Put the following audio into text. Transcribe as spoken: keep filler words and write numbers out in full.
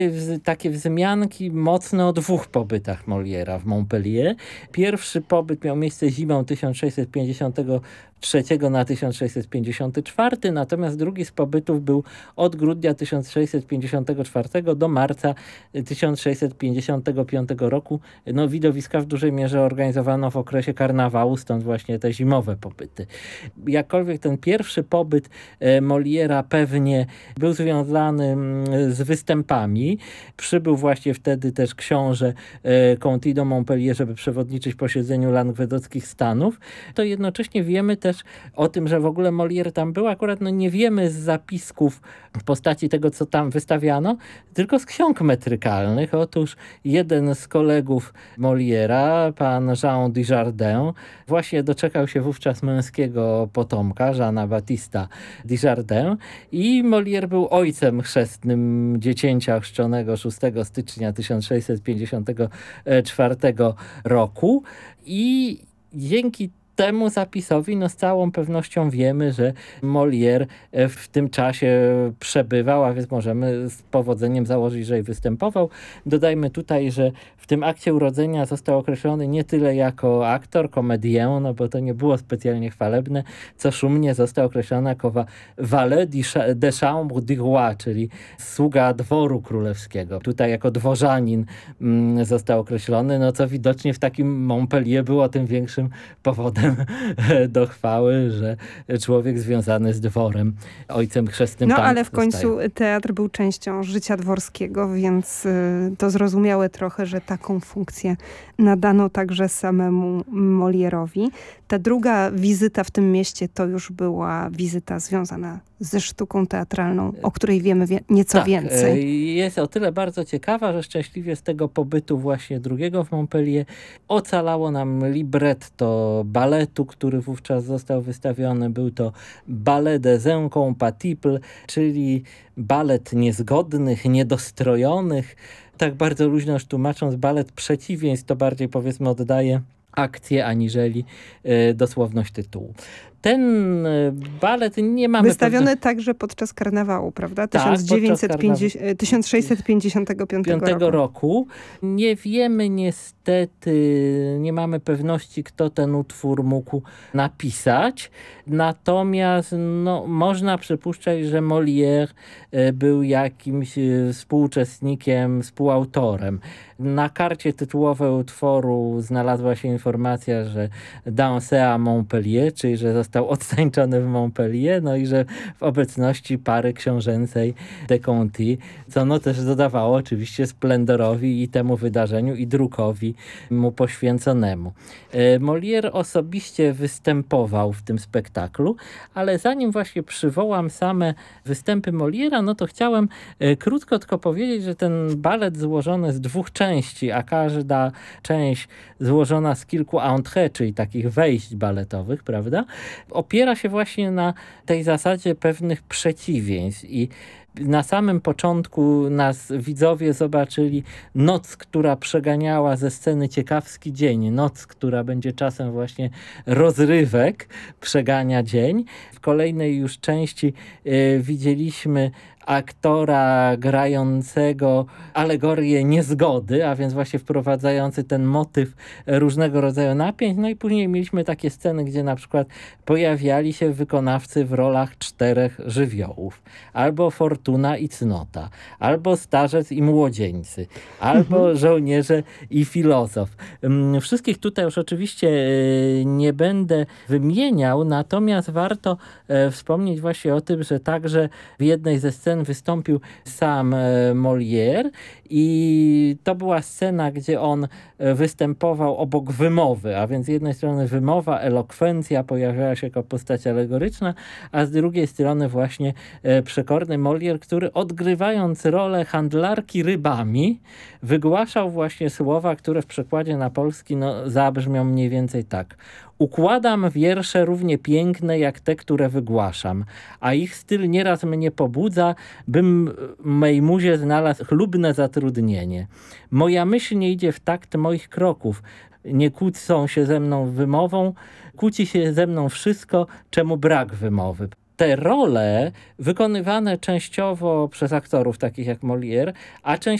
takie wzmianki mocne o dwóch pobytach Moliera w Montpellier. Pierwszy pobyt miał miejsce zimą tysiąc sześćset pięćdziesiątego trzeciego na tysiąc sześćset pięćdziesiąty czwarty, natomiast drugi z pobytów był od grudnia tysiąc sześćset pięćdziesiątego czwartego do marca tysiąc sześćset pięćdziesiątego piątego roku. No, widowiska w dużej mierze organizowano w okresie karnawału, stąd właśnie te zimowe pobyty. Jakkolwiek ten pierwszy pobyt Moliera pewnie był związany z występami. Przybył właśnie wtedy też książę Conti do Montpellier, żeby przewodniczyć posiedzeniu langwedockich stanów. To jednocześnie wiemy też o tym, że w ogóle Molière tam był. Akurat no nie wiemy z zapisków w postaci tego, co tam wystawiano, tylko z ksiąg metrykalnych. Otóż jeden z kolegów Molièra, pan Jean Dujardin, właśnie doczekał się wówczas męskiego potomka, Jeana Baptista Dujardin, i Molière był ojcem chrzestnym dziecięcia chrzczonego szóstego stycznia tysiąc sześćset pięćdziesiątego czwartego roku i dzięki temu zapisowi no z całą pewnością wiemy, że Molière w tym czasie przebywał, a więc możemy z powodzeniem założyć, że i występował. Dodajmy tutaj, że w tym akcie urodzenia został określony nie tyle jako aktor, comédien, no bo to nie było specjalnie chwalebne, co szumnie został określony jako valet de chambre du roi, czyli sługa dworu królewskiego. Tutaj jako dworzanin mm, został określony, no co widocznie w takim Montpellier było tym większym powodem do chwały, że człowiek związany z dworem, ojcem chrzestnym No tam ale w końcu zostaje. teatr był częścią życia dworskiego, więc y, to zrozumiałe trochę, że taką funkcję nadano także samemu Molière'owi. Ta druga wizyta w tym mieście to już była wizyta związana ze sztuką teatralną, o której wiemy wie- nieco tak, więcej. Jest o tyle bardzo ciekawa, że szczęśliwie z tego pobytu właśnie drugiego w Montpellier ocalało nam libretto baletu, który wówczas został wystawiony. Był to ballet des incompatibles, czyli balet niezgodnych, niedostrojonych. Tak bardzo luźno już tłumacząc, balet przeciwieństw to bardziej powiedzmy oddaje akcję aniżeli y, dosłowność tytułu. Ten balet nie mamy... Wystawiony pewne... także podczas karnawału, prawda? Tak, tysiąc sześćset pięćdziesiątego piątego roku. Nie wiemy niestety, nie mamy pewności, kto ten utwór mógł napisać. Natomiast no, można przypuszczać, że Molière był jakimś współuczestnikiem, współautorem. Na karcie tytułowej utworu znalazła się informacja, że Danser à Montpellier, czyli że został odtańczony w Montpellier, no i że w obecności pary książęcej de Conti, co no też dodawało oczywiście splendorowi i temu wydarzeniu, i drukowi mu poświęconemu. Molière osobiście występował w tym spektaklu, ale zanim właśnie przywołam same występy Molière'a, no to chciałem krótko tylko powiedzieć, że ten balet złożony z dwóch części, a każda część złożona z kilku entrées, czyli takich wejść baletowych, prawda, opiera się właśnie na tej zasadzie pewnych przeciwieństw i na samym początku nas widzowie zobaczyli noc, która przeganiała ze sceny ciekawski dzień. Noc, która będzie czasem właśnie rozrywek, przegania dzień. W kolejnej już części y, widzieliśmy aktora grającego alegorię niezgody, a więc właśnie wprowadzający ten motyw różnego rodzaju napięć. No i później mieliśmy takie sceny, gdzie na przykład pojawiali się wykonawcy w rolach czterech żywiołów. Albo Fortuna i Cnota, albo Starzec i Młodzieńcy, albo mhm. Żołnierze i Filozof. Wszystkich tutaj już oczywiście nie będę wymieniał, natomiast warto wspomnieć właśnie o tym, że także w jednej ze scen wystąpił sam Molière i to była scena, gdzie on występował obok wymowy, a więc z jednej strony wymowa, elokwencja pojawiała się jako postać alegoryczna, a z drugiej strony właśnie przekorny Molière, który odgrywając rolę handlarki rybami wygłaszał właśnie słowa, które w przekładzie na polski no, zabrzmią mniej więcej tak. Układam wiersze równie piękne jak te, które wygłaszam, a ich styl nieraz mnie pobudza, bym mej muzie znalazł chlubne zatrudnienie. Moja myśl nie idzie w takt moich kroków, nie kłócą się ze mną wymową, kłóci się ze mną wszystko, czemu brak wymowy. te role wykonywane częściowo przez aktorów takich jak Molière, a częściowo